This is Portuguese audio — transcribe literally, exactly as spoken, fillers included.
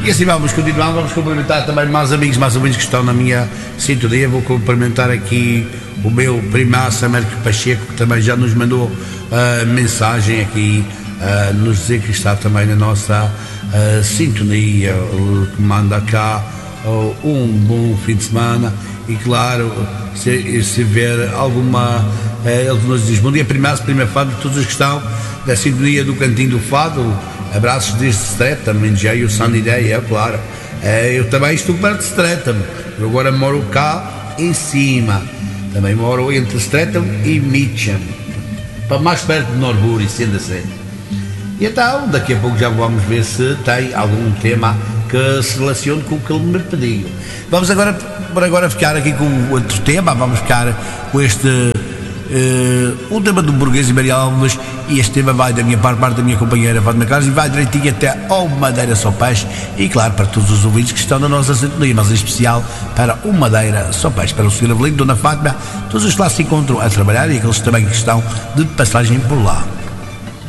E assim vamos continuar, vamos cumprimentar também mais amigos, mais ouvintes que estão na minha sintonia. Vou cumprimentar aqui o meu primaço Américo Pacheco, que também já nos mandou uh, mensagem aqui, uh, nos dizer que está também na nossa uh, sintonia, uh, que manda cá uh, um bom fim de semana. E claro, se, se ver alguma, uh, ele nos diz: bom dia, primaço, primeiro fado, todos os que estão da sintonia do Cantinho do Fado. Abraços desde Streatham, engenho Santa Ideia, é claro. É, eu também estou perto de Streatham. Eu agora moro cá em cima. Também moro entre Streatham e Mitcham, para mais perto de Norbury, sendo assim. E então, daqui a pouco já vamos ver se tem algum tema que se relacione com o que ele me pediu. Vamos agora, por agora, ficar aqui com outro tema. Vamos ficar com este. Uh, o tema do Burguês e Maria Alves, e este tema vai da minha parte, parte da minha companheira Fátima Carlos, e vai direitinho até ao Madeira Só Peixe, e claro, para todos os ouvintes que estão na nossa sintonia, mas em especial para o Madeira Só Peixe, para o senhor Avelino, Dona Fátima, todos os que lá se encontram a trabalhar e aqueles também que estão de passagem por lá.